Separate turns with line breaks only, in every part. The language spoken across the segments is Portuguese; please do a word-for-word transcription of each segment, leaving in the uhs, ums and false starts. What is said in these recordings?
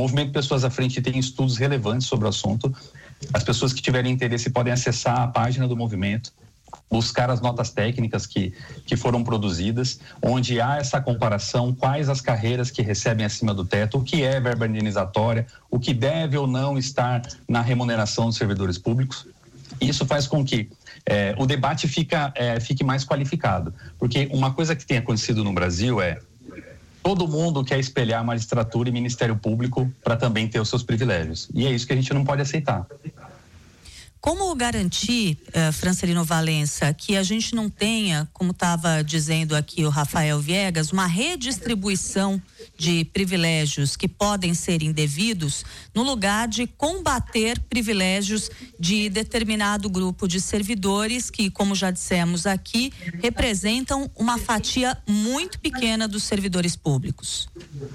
Movimento Pessoas à Frente tem estudos relevantes sobre o assunto. As pessoas que tiverem interesse podem acessar a página do movimento, buscar as notas técnicas que, que foram produzidas, onde há essa comparação, quais as carreiras que recebem acima do teto, o que é verba indenizatória, o que deve ou não estar na remuneração dos servidores públicos. Isso faz com que é, o debate fica, é, fique mais qualificado, porque uma coisa que tem acontecido no Brasil é todo mundo quer espelhar magistratura e Ministério Público para também ter os seus privilégios, e é isso que a gente não pode aceitar.
Como garantir, uh, Francelino Valença, que a gente não tenha, como estava dizendo aqui o Rafael Viegas, uma redistribuição de privilégios que podem ser indevidos, no lugar de combater privilégios de determinado grupo de servidores que, como já dissemos aqui, representam uma fatia muito pequena dos servidores públicos?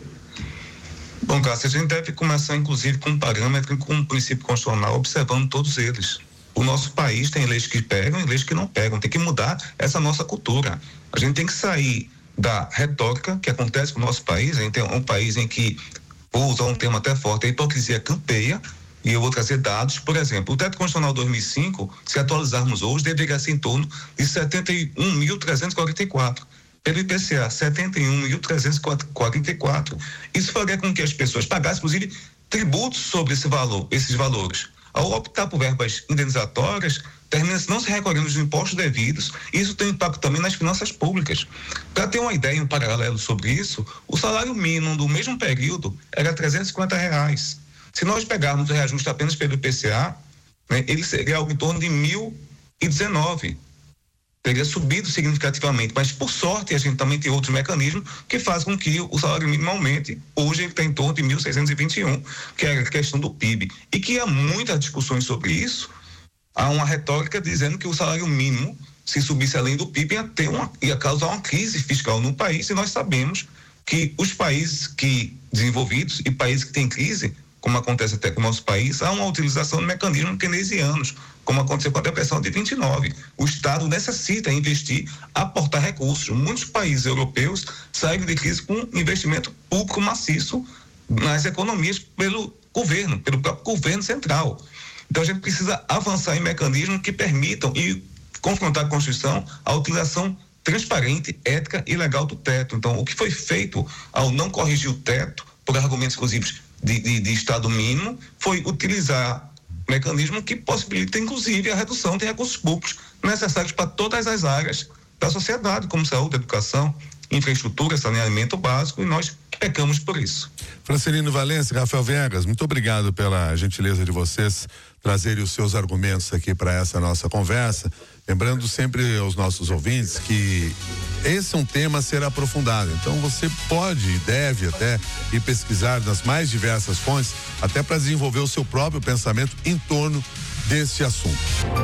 Bom, Cássia, a gente deve começar, inclusive, com um parâmetro, com um princípio constitucional, observando todos eles. O nosso país tem leis que pegam e leis que não pegam. Tem que mudar essa nossa cultura. A gente tem que sair da retórica que acontece no nosso país. A gente é um país em que, vou usar um termo até forte, a hipocrisia campeia. E eu vou trazer dados. Por exemplo, o teto constitucional dois mil e cinco, se atualizarmos hoje, deveria ser em torno de setenta e um mil trezentos e quarenta e quatro. Pelo I P C A, setenta e um mil trezentos e quarenta e quatro. Isso faria com que as pessoas pagassem, inclusive, tributos sobre esse valor, esses valores. Ao optar por verbas indenizatórias, termina não se recolhendo os impostos devidos. Isso tem impacto também nas finanças públicas. Para ter uma ideia, um paralelo sobre isso, o salário mínimo do mesmo período era trezentos e cinquenta reais. Se nós pegarmos o reajuste apenas pelo I P C A, né, ele seria algo em torno de mil e dezenove. Teria subido significativamente, mas por sorte a gente também tem outros mecanismos que fazem com que o salário mínimo aumente. Hoje ele está em torno de mil seiscentos e vinte e um, que é a questão do P I B. E que há muitas discussões sobre isso. Há uma retórica dizendo que o salário mínimo, se subisse além do P I B, ia, ter uma, ia causar uma crise fiscal no país, e nós sabemos que os países que desenvolvidos e países que têm crise, como acontece até com o nosso país, há uma utilização de mecanismos keynesianos, como aconteceu com a depressão de vinte e nove. O Estado necessita investir, aportar recursos. Muitos países europeus saem de crise com investimento público maciço nas economias pelo governo, pelo próprio governo central. Então a gente precisa avançar em mecanismos que permitam e confrontar a Constituição a utilização transparente, ética e legal do teto. Então o que foi feito ao não corrigir o teto por argumentos exclusivos de, de, de Estado mínimo foi utilizar mecanismo que possibilita, inclusive, a redução de recursos públicos necessários para todas as áreas da sociedade, como saúde, educação, infraestrutura, saneamento básico, e nós pecamos por isso.
Francelino Valença, Rafael Viegas, muito obrigado pela gentileza de vocês trazerem os seus argumentos aqui para essa nossa conversa. Lembrando sempre aos nossos ouvintes que esse é um tema a ser aprofundado. Então você pode e deve até ir pesquisar nas mais diversas fontes, até para desenvolver o seu próprio pensamento em torno desse assunto.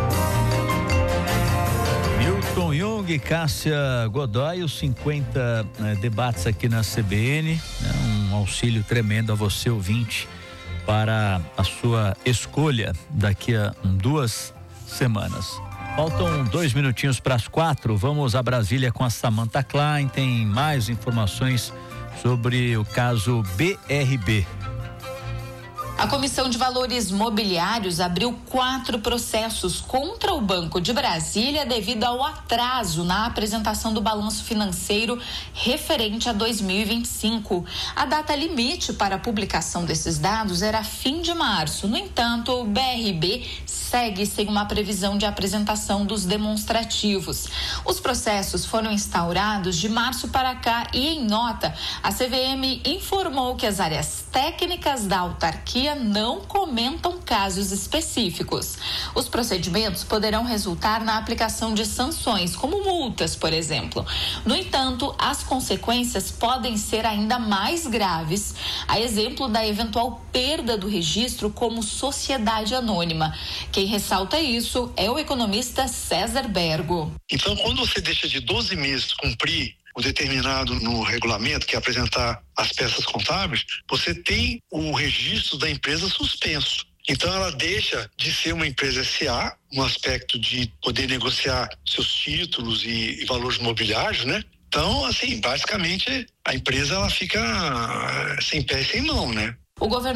Milton Jung e Cássia Godoy, os cinquenta né, debates aqui na C B N, né, um auxílio tremendo a você, ouvinte, para a sua escolha daqui a duas semanas. Faltam dois minutinhos para as quatro. Vamos a Brasília com a Samantha Klein. Tem mais informações sobre o caso B R B.
A Comissão de Valores Mobiliários abriu quatro processos contra o Banco de Brasília devido ao atraso na apresentação do balanço financeiro referente a dois mil e vinte e cinco. A data limite para a publicação desses dados era fim de março. No entanto, o B R B segue sem uma previsão de apresentação dos demonstrativos. Os processos foram instaurados de março para cá e, em nota, a C V M informou que as áreas técnicas da autarquia não comentam casos específicos. Os procedimentos poderão resultar na aplicação de sanções, como multas, por exemplo. No entanto, as consequências podem ser ainda mais graves, a exemplo da eventual perda do registro como sociedade anônima. Quem ressalta isso é o economista César Bergo.
Então, quando você deixa de doze meses cumprir o determinado no regulamento, que é apresentar as peças contábeis, você tem o registro da empresa suspenso. Então ela deixa de ser uma empresa S A, um aspecto de poder negociar seus títulos e, e valores imobiliários, né? Então, assim, basicamente a empresa ela fica sem pé e sem mão, né?
O governo